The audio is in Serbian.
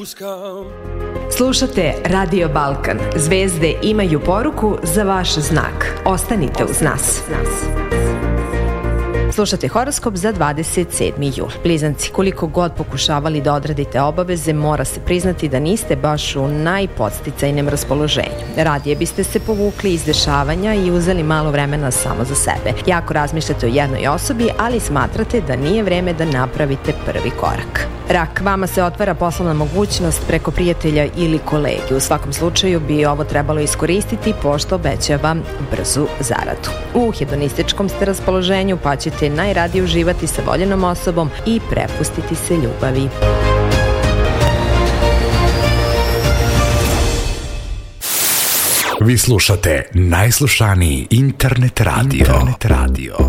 fuskam. Slušate Radio Balkan. Zvezde imaju poruku za vaš znak. Ostanite uz nas. Slušate horoskop za 27. jul. Blizanci, koliko god pokušavali da odradite obaveze, mora se priznati da niste baš u najpodsticajnem raspoloženju. Radije biste se povukli iz dešavanja i uzeli malo vremena samo za sebe. Jako razmišljate o jednoj osobi, ali smatrate da nije vreme da napravite prvi korak. Rak, vama se otvara poslovna mogućnost preko prijatelja ili kolege. U svakom slučaju bi ovo trebalo iskoristiti pošto obećava brzu zaradu. U hedonističkom ste raspoloženju pa ćete najradije uživati sa voljenom osobom i prepustiti se ljubavi. Vi slušate najslušaniji internet radio.